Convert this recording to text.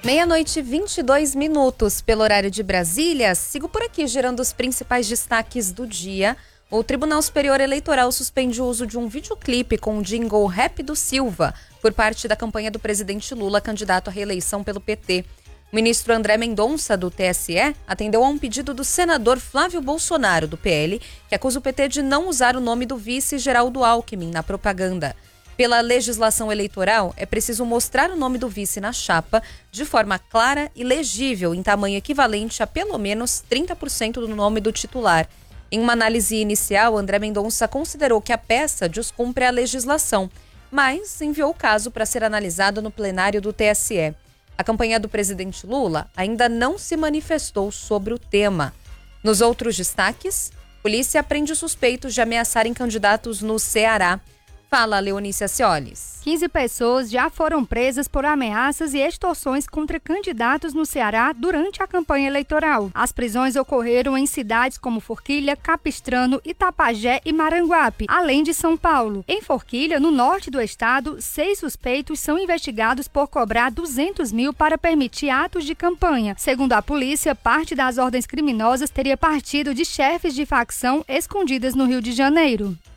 Meia-noite, 22 minutos, pelo horário de Brasília. Sigo por aqui, gerando os principais destaques do dia. O Tribunal Superior Eleitoral suspende o uso de um videoclipe com o jingle Rap do Silva por parte da campanha do presidente Lula, candidato à reeleição pelo PT. O ministro André Mendonça, do TSE, atendeu a um pedido do senador Flávio Bolsonaro, do PL, que acusa o PT de não usar o nome do vice Geraldo Alckmin na propaganda. Pela legislação eleitoral, é preciso mostrar o nome do vice na chapa de forma clara e legível, em tamanho equivalente a pelo menos 30% do nome do titular. Em uma análise inicial, André Mendonça considerou que a peça descumpre a legislação, mas enviou o caso para ser analisado no plenário do TSE. A campanha do presidente Lula ainda não se manifestou sobre o tema. Nos outros destaques, polícia prende suspeitos de ameaçarem candidatos no Ceará. Fala, Leonícia Ciolis. 15 pessoas já foram presas por ameaças e extorsões contra candidatos no Ceará durante a campanha eleitoral. As prisões ocorreram em cidades como Forquilha, Capistrano, Itapajé e Maranguape, além de São Paulo. Em Forquilha, no norte do estado, 6 suspeitos são investigados por cobrar 200 mil para permitir atos de campanha. Segundo a polícia, parte das ordens criminosas teria partido de chefes de facção escondidas no Rio de Janeiro.